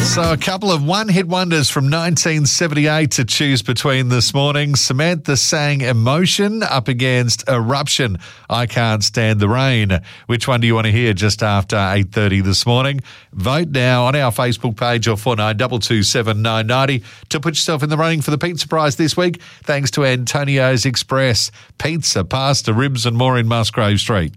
So a couple of one-hit wonders from 1978 to choose between this morning. Samantha sang Emotion up against Eruption, I Can't Stand the Rain. Which one do you want to hear just after 8:30 this morning? Vote now on our Facebook page or 49227990 to put yourself in the running for the pizza prize this week, thanks to Antonio's Express. Pizza, pasta, ribs and more in Musgrave Street.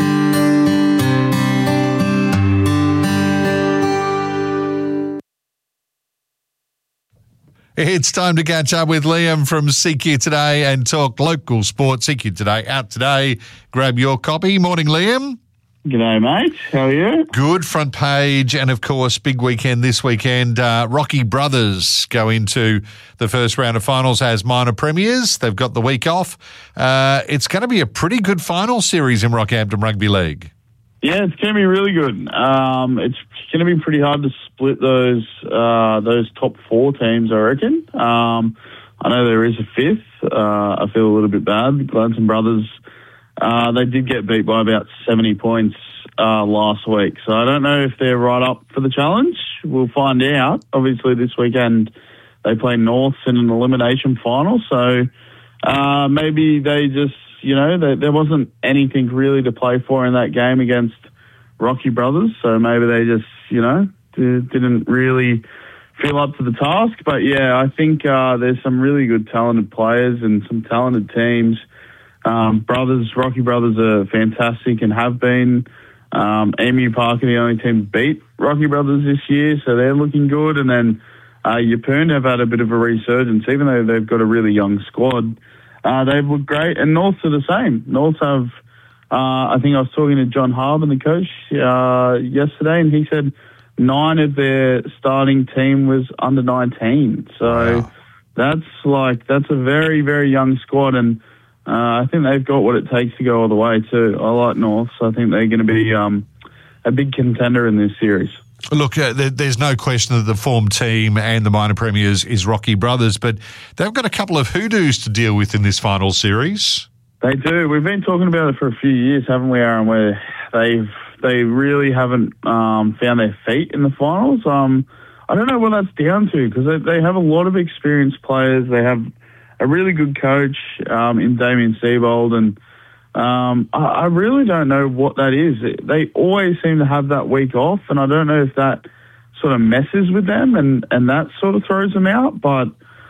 It's time to catch up with Liam from CQ Today and talk local sport. CQ Today out today. Grab your copy. Morning, Liam. G'day, mate. How are you? Good. Front page and, of course, big weekend this weekend. Rocky Brothers go into the first round of finals as minor premiers. They've got the week off. It's going to be a pretty good final series in Rockhampton Rugby League. Yeah, it's going to be really good. It's going to be pretty hard to split those top four teams, I reckon. I know there is a fifth. I feel a little bit bad. The Gladstone Brothers, they did get beat by about 70 points last week. So I don't know if they're right up for the challenge. We'll find out. Obviously, this weekend they play Norths in an elimination final. So maybe they just... there wasn't anything really to play for in that game against Rocky Brothers, so maybe they just, didn't really feel up to the task. But, yeah, I think there's some really good talented players and some talented teams. Rocky Brothers are fantastic and have been. Emu Park are the only team beat Rocky Brothers this year, so they're looking good. And then Yeppoon have had a bit of a resurgence, even though they've got a really young squad. They've looked great, and Norths are the same. Norths have, I think I was talking to John Harben, the coach, yesterday, and he said 9 of their starting team was under 19. So that's a very, very young squad, and I think they've got what it takes to go all the way too. I like Norths. I think they're going to be a big contender in this series. Look, there's no question that the form team and the minor premiers is Rocky Brothers, but they've got a couple of hoodoos to deal with in this final series. They do. We've been talking about it for a few years, haven't we, Aaron, where they really haven't found their feet in the finals. I don't know what that's down to, because they have a lot of experienced players. They have a really good coach in Damien Seibold, and I really don't know what that is. They always seem to have that week off, and I don't know if that sort of messes with them and that sort of throws them out. But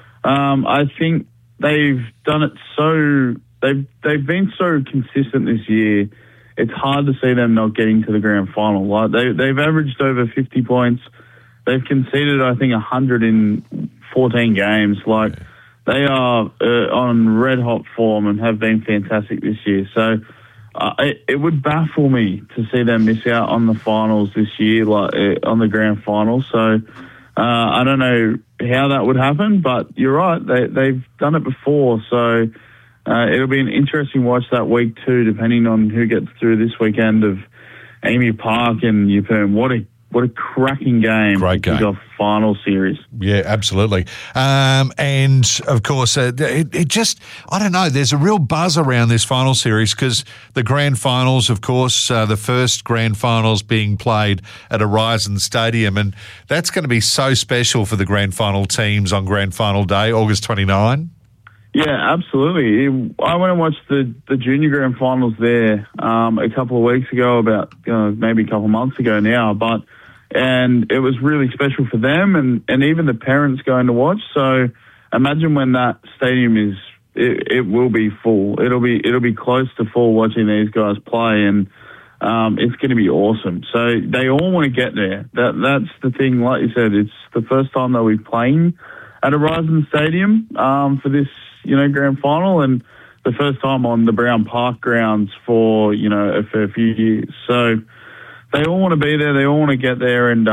I think they've done it so... They've been so consistent this year, it's hard to see them not getting to the grand final. Like they've averaged over 50 points. They've conceded, I think, 100 in 14 games. Like... They are on red-hot form and have been fantastic this year. So it would baffle me to see them miss out on the finals this year, on the grand final. So I don't know how that would happen, but you're right. They've done it before. So it'll be an interesting watch that week too, depending on who gets through this weekend of Emu Park and Yeppoon. What a cracking game. Great game. Off final series. Yeah, absolutely. And, of course, it just, I don't know, there's a real buzz around this final series because the grand finals, of course, the first grand finals being played at Horizon Stadium, and that's going to be so special for the grand final teams on grand final day, August 29. Yeah, absolutely. I went and watched the junior grand finals there a couple of weeks ago, about maybe a couple of months ago now, and it was really special for them and even the parents going to watch. So imagine when that stadium it will be full. It'll be close to full watching these guys play, and it's going to be awesome. So they all want to get there. That's the thing. Like you said, it's the first time they'll be playing at Horizon Stadium for this grand final, and the first time on the Brown Park grounds for a fair few years. So they all want to be there. They all want to get there, and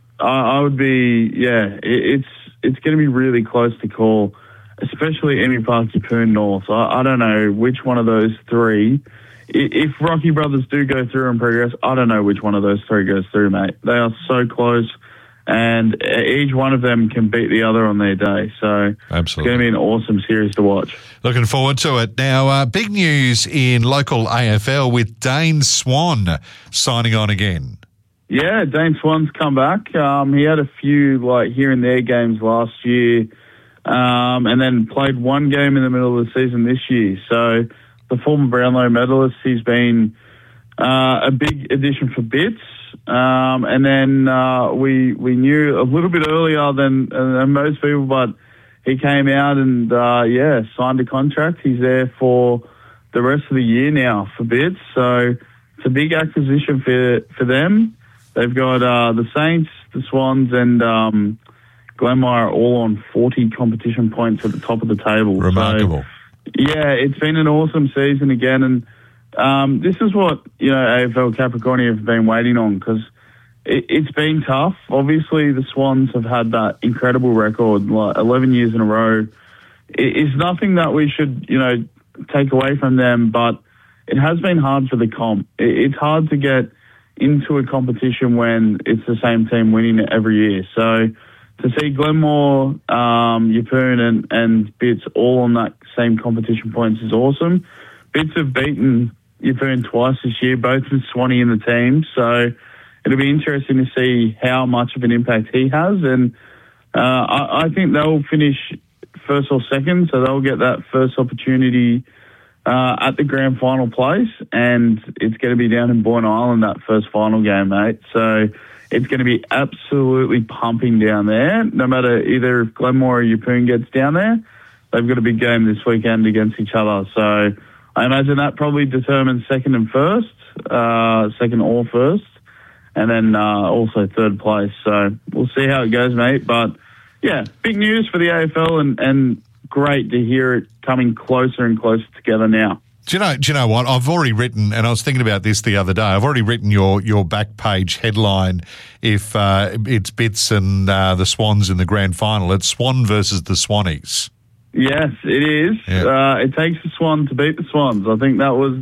I would be, it's going to be really close to call, especially Emu Park, Yeppoon, North. I don't know which one of those three. If Rocky Brothers do go through and progress, I don't know which one of those three goes through, mate. They are so close, and each one of them can beat the other on their day. So absolutely, it's going to be an awesome series to watch. Looking forward to it. Now, big news in local AFL with Dane Swan signing on again. Yeah, Dane Swan's come back. He had a few here and there games last year, and then played one game in the middle of the season this year. So the former Brownlow medalist, he's been a big addition for Bits. And then we knew a little bit earlier than most people, but he came out and signed a contract. He's there for the rest of the year now for Bits. So it's a big acquisition for them. They've got the Saints, the Swans, and Glenmore all on 40 competition points at the top of the table. Remarkable. So, yeah, it's been an awesome season again, and this is what AFL Capricornia have been waiting on, because it's been tough. Obviously, the Swans have had that incredible record, 11 years in a row. It's nothing that we should take away from them, but it has been hard for the comp. It's hard to get into a competition when it's the same team winning it every year. So to see Glenmore, Yeppoon and Bits all on that same competition points is awesome. Bits have beaten Yeppoon twice this year, both with Swanee in the team. So it'll be interesting to see how much of an impact he has. And I think they'll finish first or second, so they'll get that first opportunity at the grand final place, and it's going to be down in Boyne Island, that first final game, mate. So it's going to be absolutely pumping down there. No matter either if Glenmore or Yeppoon gets down there, they've got a big game this weekend against each other. So I imagine that probably determines second or first, and then also third place. So we'll see how it goes, mate. But yeah, big news for the AFL, and great to hear it coming closer and closer together now. Do you know what? I've already written, and I was thinking about this the other day, I've already written your back page headline if it's Bits and the Swans in the grand final. It's Swan versus the Swannies. Yes, it is. Yeah. It takes the Swan to beat the Swans. I think that was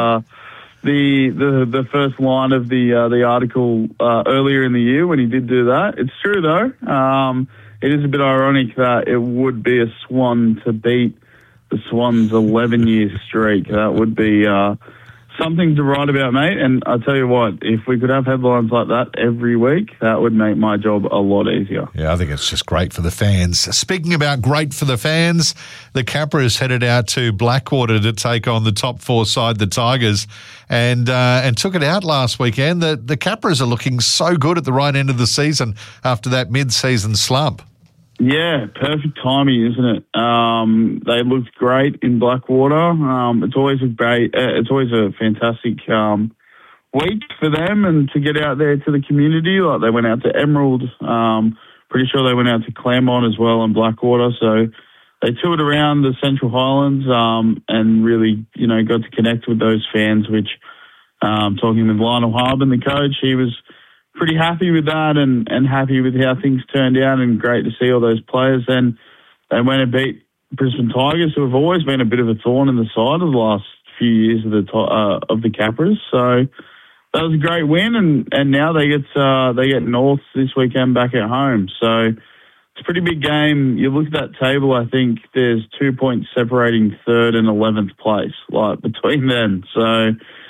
the first line of the article earlier in the year when he did do that. It's true, though. It is a bit ironic that it would be a Swan to beat the Swans' 11-year streak. That would be something to write about, mate. And I'll tell you what, if we could have headlines like that every week, that would make my job a lot easier. Yeah, I think it's just great for the fans. Speaking about great for the fans, the Capras headed out to Blackwater to take on the top four side, the Tigers, and took it out last weekend. The Capras are looking so good at the right end of the season after that mid-season slump. Yeah, perfect timing, isn't it? They looked great in Blackwater. It's always a fantastic week for them, and to get out there to the community. Like, they went out to Emerald. Pretty sure they went out to Claremont as well and Blackwater. So they toured around the Central Highlands and really, got to connect with those fans. Which, talking with Lionel Harbin, the coach, he was pretty happy with that and happy with how things turned out, and great to see all those players. Then they went and beat Brisbane Tigers, who have always been a bit of a thorn in the side of the last few years of the Capras. So that was a great win, and now they get North this weekend back at home. So it's a pretty big game. You look at that table, I think there's 2 points separating third and 11th place, between them. So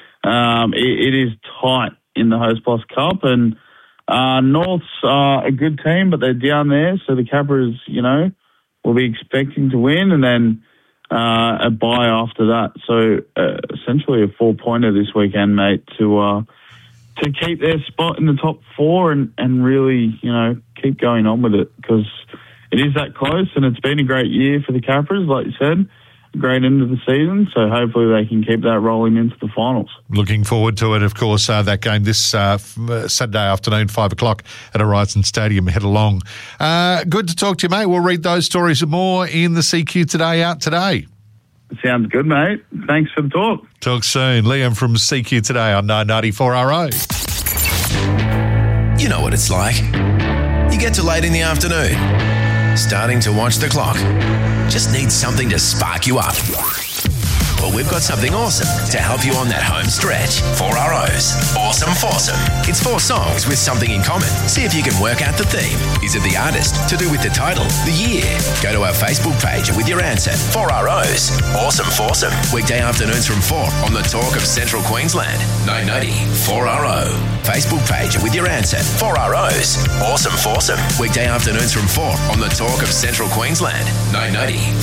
it is tight in the Host Plus Cup, and North's a good team, but they're down there, so the Capras, will be expecting to win, and then a bye after that. So essentially a 4-pointer this weekend, mate, to keep their spot in the top four and really, keep going on with it, because it is that close, and it's been a great year for the Capras, like you said. Great end of the season, so hopefully they can keep that rolling into the finals. Looking forward to it, of course, that game this Saturday afternoon, 5 o'clock at Horizon Stadium. Head along. Good to talk to you, mate. We'll read those stories and more in the CQ Today out today. Sounds good, mate. Thanks for the talk. Talk soon. Liam from CQ Today on 994 RO. You know what it's like. You get to late in the afternoon, starting to watch the clock. Just need something to spark you up. Well, we've got something awesome to help you on that home stretch. 4 ROs. Awesome Foursome. It's 4 songs with something in common. See if you can work out the theme. Is it the artist? To do with the title? The year? Go to our Facebook page with your answer. 4 ROs. Awesome Foursome. Weekday afternoons from 4 on the Talk of Central Queensland. 990 4RO. Facebook page with your answer. 4 ROs. Awesome Foursome. Weekday afternoons from 4 on the Talk of Central Queensland. 990